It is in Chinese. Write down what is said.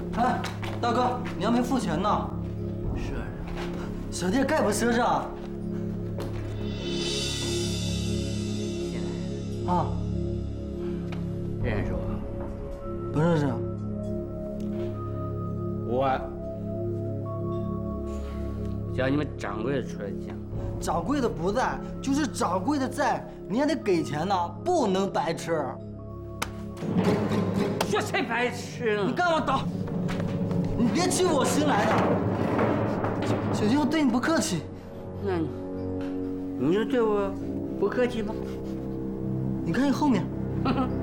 哎，大哥，你还没付钱呢。 是啊。 小弟概不赊账。 进来。 啊。 认识我？ 不认识。 我叫你们掌柜的出来讲。 掌柜的不在，就是掌柜的在，你还得给钱呢，不能白吃。 说谁白痴呢？ 你干嘛打？你别欺负我新来的。小心我对你不客气。 那你就对我不客气吗？ 你看你后面。